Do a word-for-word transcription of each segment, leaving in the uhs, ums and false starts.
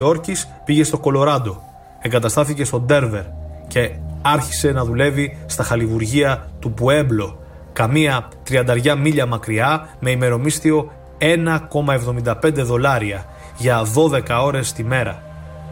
Όρκης πήγε στο Κολοράντο, εγκαταστάθηκε στο Ντέρβερ και άρχισε να δουλεύει στα χαλιβουργεία του Πουέμπλο, καμία τριανταριά μίλια μακριά, με ημερομίσθιο ένα κόμμα εβδομήντα πέντε δολάρια για δώδεκα ώρες τη μέρα.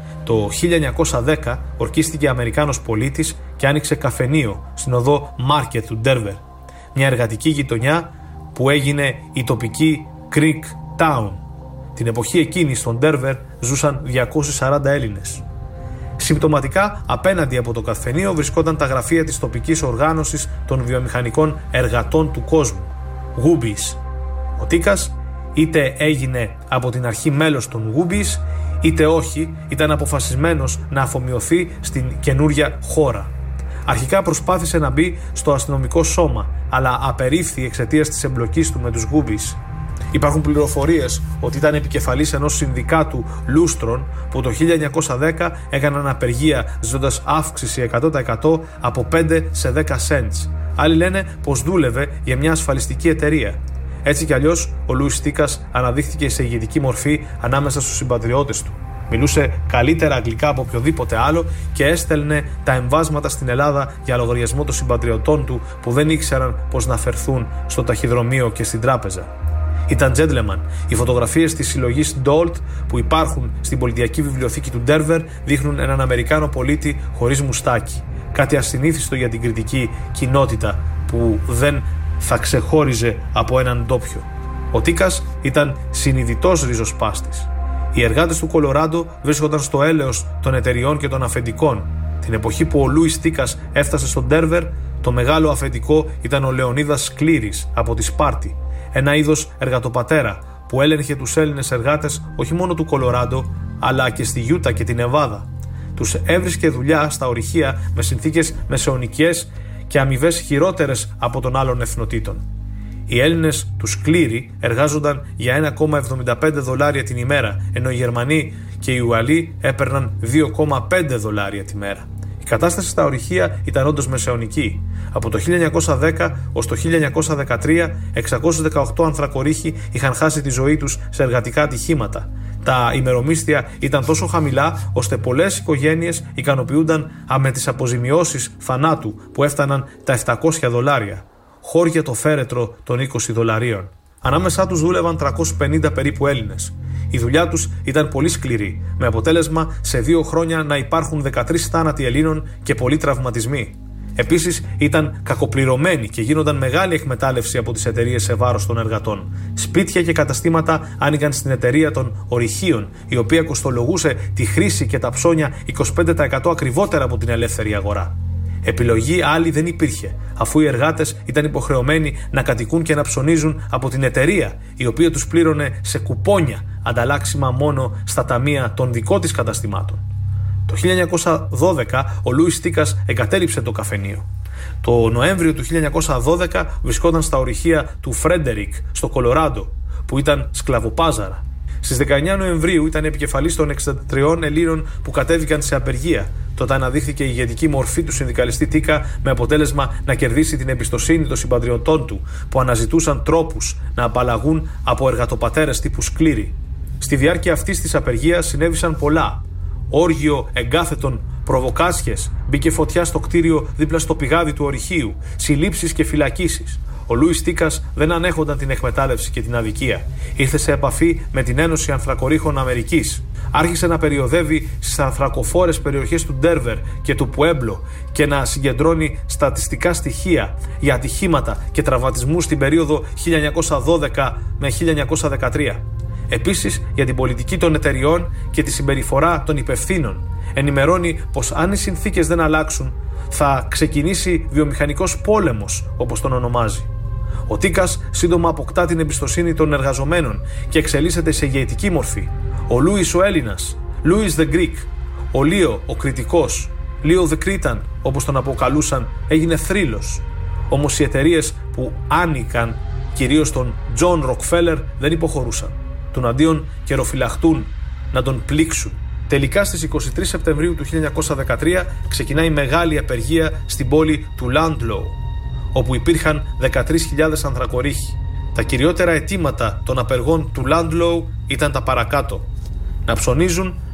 Το χίλια εννιακόσια δέκα ορκίστηκε Αμερικάνος πολίτης και άνοιξε καφενείο στην οδό Μάρκετ του Ντέρβερ, μια εργατική γειτονιά που έγινε η τοπική Creek Town. Την εποχή εκείνη στον Ντέρβερ ζούσαν διακόσιοι σαράντα Έλληνες. Συμπτωματικά απέναντι από το καφενείο βρισκόταν τα γραφεία της τοπικής οργάνωσης των βιομηχανικών εργατών του κόσμου, Γούμπις. Ο Τίκας είτε έγινε από την αρχή μέλος των Γούμπις, είτε όχι, ήταν αποφασισμένος να αφομοιωθεί στην καινούρια χώρα. Αρχικά προσπάθησε να μπει στο αστυνομικό σώμα, αλλά απερίφθη εξαιτίας της εμπλοκής του με τους Γούμπις. Υπάρχουν πληροφορίες ότι ήταν επικεφαλής ενός συνδικάτου λούστρων που το χίλια εννιακόσια δέκα έκαναν απεργία ζητώντας αύξηση εκατό τοις εκατό από πέντε σε δέκα σέντς. Άλλοι λένε πως δούλευε για μια ασφαλιστική εταιρεία. Έτσι κι αλλιώς, ο Λούις Τίκας αναδείχθηκε σε ηγετική μορφή ανάμεσα στους συμπατριώτες του. Μιλούσε καλύτερα αγγλικά από οποιοδήποτε άλλο και έστελνε τα εμβάσματα στην Ελλάδα για λογαριασμό των συμπατριωτών του που δεν ήξεραν πώς να φερθούν στο ταχυδρομείο και στην τράπεζα. Ήταν gentleman. Οι φωτογραφίες της συλλογής Ντόλτ που υπάρχουν στην πολιτιακή βιβλιοθήκη του Ντέρβερ δείχνουν έναν Αμερικάνο πολίτη χωρίς μουστάκι. Κάτι ασυνήθιστο για την κριτική κοινότητα που δεν θα ξεχώριζε από έναν ντόπιο. Ο Τίκας ήταν συνειδητός ριζοσπάστης. Οι εργάτες του Κολοράντο βρίσκονταν στο έλεος των εταιριών και των αφεντικών. Την εποχή που ο Λούις Τίκας έφτασε στο Ντέρβερ, το μεγάλο αφεντικό ήταν ο Λεωνίδας Σκλήρης από τη Σπάρτη. Ένα είδος εργατοπατέρα που έλεγχε τους Έλληνες εργάτες όχι μόνο του Κολοράντο, αλλά και στη Γιούτα και την Νεβάδα. Τους έβρισκε δουλειά στα ορυχεία με συνθήκες μεσαιωνικές και αμοιβές χειρότερες από των άλλων εθνοτήτων. Οι Έλληνες του Σκλήρη εργάζονταν για ένα κόμμα εβδομήντα πέντε δολάρια την ημέρα, ενώ οι Γερμανοί και οι Ουαλοί έπαιρναν δύο κόμμα πέντε δολάρια τη μέρα. Η κατάσταση στα ορυχεία ήταν όντως μεσαιωνική. Από το χίλια εννιακόσια δέκα ως το χίλια εννιακόσια δεκατρία, εξακόσιοι δεκαοκτώ ανθρακορίχοι είχαν χάσει τη ζωή τους σε εργατικά ατυχήματα. Τα ημερομίσθια ήταν τόσο χαμηλά, ώστε πολλές οικογένειες ικανοποιούνταν με τις αποζημιώσεις θανάτου που έφταναν τα επτακόσια δολάρια. Χώρια το φέρετρο των είκοσι δολαρίων. Ανάμεσά τους δούλευαν τριακόσιοι πενήντα περίπου Έλληνες. Η δουλειά τους ήταν πολύ σκληρή, με αποτέλεσμα σε δύο χρόνια να υπάρχουν δεκατρείς θάνατοι Ελλήνων και πολλοί τραυματισμοί. Επίσης ήταν κακοπληρωμένοι και γίνονταν μεγάλη εκμετάλλευση από τις εταιρείες σε βάρος των εργατών. Σπίτια και καταστήματα άνοιγαν στην εταιρεία των ορυχείων, η οποία κοστολογούσε τη χρήση και τα ψώνια είκοσι πέντε τοις εκατό ακριβότερα από την ελεύθερη αγορά. Επιλογή άλλη δεν υπήρχε, αφού οι εργάτες ήταν υποχρεωμένοι να κατοικούν και να ψωνίζουν από την εταιρεία, η οποία τους πλήρωνε σε κουπόνια, ανταλλάξιμα μόνο στα ταμεία των δικών της καταστημάτων. Το χίλια εννιακόσια δώδεκα ο Λούις Τίκας εγκατέλειψε το καφενείο. Το Νοέμβριο του χίλια εννιακόσια δώδεκα βρισκόταν στα ορυχεία του Φρέντερικ στο Κολοράντο, που ήταν σκλαβοπάζαρα. Στις δεκαεννέα Νοεμβρίου ήταν επικεφαλής των εξήντα τριών Ελλήνων που κατέβηκαν σε απεργία. Τότε αναδείχθηκε η ηγετική μορφή του συνδικαλιστή Τίκα, με αποτέλεσμα να κερδίσει την εμπιστοσύνη των συμπατριωτών του, που αναζητούσαν τρόπους να απαλλαγούν από εργατοπατέρες τύπου Σκλήρη. Στη διάρκεια αυτής της απεργίας συνέβησαν πολλά. Όργιο εγκάθετων προβοκάσιες, μπήκε φωτιά στο κτίριο δίπλα στο πηγάδι του ορυχείου, συλλήψεις και φυλακίσεις. Ο Λούις Τίκας δεν ανέχονταν την εκμετάλλευση και την αδικία. Ήρθε σε επαφή με την Ένωση Ανθρακορίχων Αμερικής. Άρχισε να περιοδεύει στις ανθρακοφόρες περιοχές του Ντέρβερ και του Πουέμπλο και να συγκεντρώνει στατιστικά στοιχεία για ατυχήματα και τραυματισμούς στην περίοδο χίλια εννιακόσια δώδεκα με χίλια εννιακόσια δεκατρία. Επίσης για την πολιτική των εταιριών και τη συμπεριφορά των υπευθύνων. Ενημερώνει πως αν οι συνθήκες δεν αλλάξουν, θα ξεκινήσει βιομηχανικός πόλεμος, όπως τον ονομάζει. Ο Τίκας σύντομα αποκτά την εμπιστοσύνη των εργαζομένων και εξελίσσεται σε ηγετική μορφή. Ο Λούις ο Έλληνας, Λούις the Greek, ο Λίο ο Κριτικός, Λίο the Cretan, όπως τον αποκαλούσαν, έγινε θρύλος. Όμως οι εταιρείες που άνοικαν, κυρίως τον Τζον Ροκφέλερ, δεν υποχωρούσαν. Τον αντίον καιροφυλαχτούν να τον πλήξουν. Τελικά στις είκοσι τρεις Σεπτεμβρίου του χίλια εννιακόσια δεκατρία ξεκινάει μεγάλη απεργία στην πόλη του Λάντλοου, όπου υπήρχαν δεκατρείς χιλιάδες ανθρακορίχοι. Τα κυριότερα αιτήματα των απεργών του Λάντλοου ήταν τα παρακάτω: να ψωνίζουν